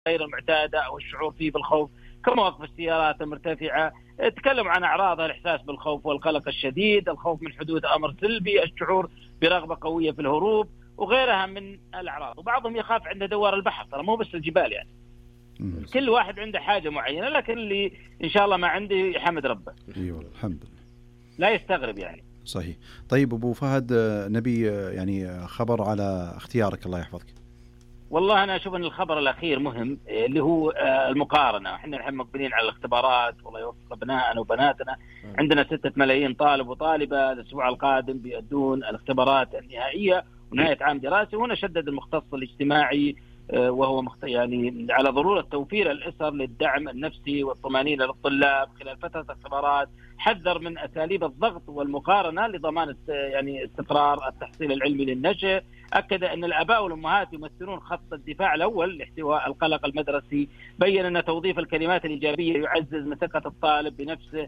غير المعتادة أو الشعور فيه بالخوف كمواقف السيارات المرتفعة. تكلموا عن أعراضها: الإحساس بالخوف والقلق الشديد، الخوف من حدوث أمر سلبي، الشعور برغبة قوية في الهروب، وغيرها من الأعراض. وبعضهم يخاف عند دوار البحر، ترى مو بس الجبال يعني. كل واحد عنده حاجة معينة، لكن اللي إن شاء الله ما عنده يحمد ربه. أيوة الحمد لله. لا يستغرب يعني. صحيح. طيب أبو فهد، نبي يعني خبر على اختيارك، الله يحفظك. والله أنا أشوف أن الخبر الأخير مهم، اللي هو المقارنة. إحنا الحين مقبلين على الاختبارات، والله يوفق أبنائنا وبناتنا. عندنا 6 ملايين طالب وطالبة الأسبوع القادم بيؤدون الاختبارات النهائية ونهاية عام دراسي. وهنا شدد المختص الاجتماعي وهو يعني على ضرورة توفير الأسر للدعم النفسي والطمأنينة للطلاب خلال فترة الاختبارات. حذر من أساليب الضغط والمقارنة لضمان يعني استقرار التحصيل العلمي للنشء. أكد أن الآباء والأمهات يمثلون خط الدفاع الأول لاحتواء القلق المدرسي. بين أن توظيف الكلمات الإيجابية يعزز من ثقة الطالب بنفسه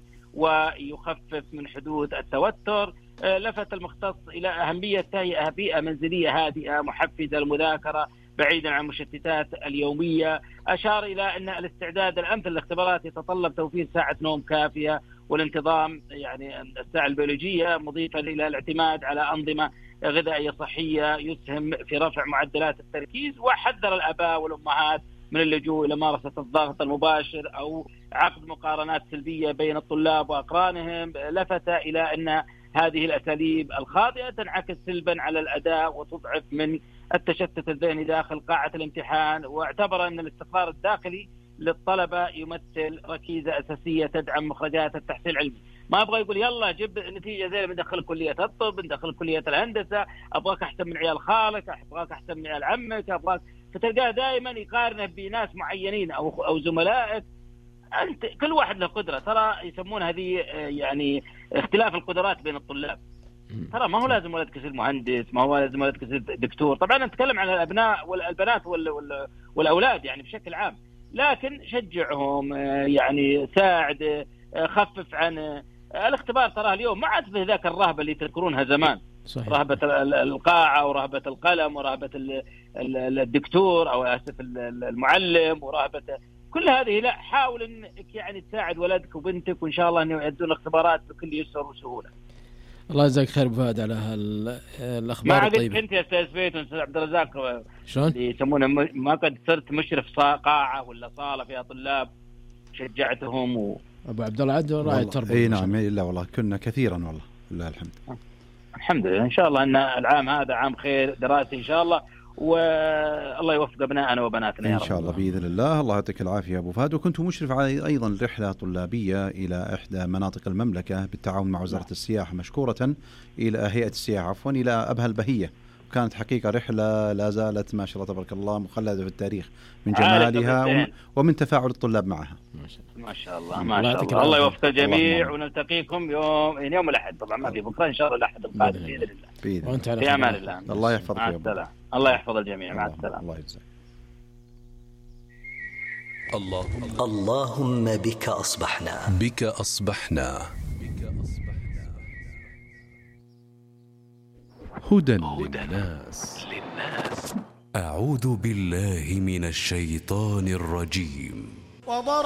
ويخفف من حدوث التوتر. لفت المختص إلى أهمية تهيئة بيئة منزلية هادئة محفزة للمذاكرة بعيدا عن المشتتات اليومية. أشار إلى أن الاستعداد الأمثل للاختبارات يتطلب توفير ساعة نوم كافية والانتظام يعني الساعة البيولوجية، مضيفا إلى الاعتماد على أنظمة غذائية صحية يسهم في رفع معدلات التركيز. وحذر الآباء والأمهات من اللجوء إلى ممارسة الضغط المباشر أو عقد مقارنات سلبية بين الطلاب وأقرانهم. لفت إلى أن هذه الأساليب الخاطئة تنعكس سلبا على الأداء وتضعف من التشتت الذهني داخل قاعة الامتحان. واعتبر أن الاستقرار الداخلي للطلبة يمثل ركيزة أساسية تدعم مخرجات التحصيل العلمي. ما أبغى يقول يلا جيب نتيجة زي بندخل كلية الطب، بندخل كلية الهندسة، أبغاك أحسن من عيال خالك، أبغاك أحسن من عيال عمك، أبغاك. فتلقاه دائما يقارنه بناس معينين أو زملائك. أنت كل واحد له قدرة، ترى يسمون هذه يعني اختلاف القدرات بين الطلاب. ترى ما هو لازم ولدك يصير مهندس، ما هو لازم ولدك يصير دكتور. طبعا نتكلم عن الأبناء والبنات والأولاد يعني بشكل عام، لكن شجعهم يعني ساعد، خفف عن الاختبار. ترى اليوم ما عاد به ذاك الرهبة اللي تذكرونها زمان. صحيح. رهبة القاعة ورهبة القلم ورهبة الدكتور أو آسف المعلم ورهبة كل هذه. لا، حاول انك يعني تساعد ولدك وبنتك، وان شاء الله انه يؤدون الاختبارات بكل يسر وسهوله. الله يجزاك خير ابو فهد على الاخبار الطيبه. ما قلت انت يا استاذ فيت واستاذ عبد الرزاق شلون يسمونه، ما قد صرت مشرف قاعه ولا صاله فيها طلاب شجعتهم ابو عبد الله عدو راعي التربيه. اي نعم. لا والله كنا كثيرا والله لله الحمد. الحمد لله. ان شاء الله ان العام هذا عام خير دراسي ان شاء الله، والله يوفق ابنائنا وبناتنا يا رب. ان شاء الله باذن الله. الله يعطيك العافيه ابو فهد. وكنت مشرف على ايضا رحله طلابيه الى احدى مناطق المملكه بالتعاون مع وزاره السياحه، مشكوره الى هيئه السياحه عفوا، الى ابها البهيه. كانت حقيقه رحله لا زالت ما شاء الله تبارك الله مخلده في التاريخ من جمالها ومن تفاعل الطلاب معها. ما شاء الله ما شاء الله. الله يوفق الجميع، ونلتقيكم يوم الأحد. طبعا ما في بكره ان شاء الله الأحد القادم باذن الله. وانت على في امان الله. الله يحفظك يا ابو. الله يحفظ الجميع. مع السلامه. الله يجزاك. اللهم بك أصبحنا، بك أصبحنا. هدى للناس. أعوذ بالله من الشيطان الرجيم.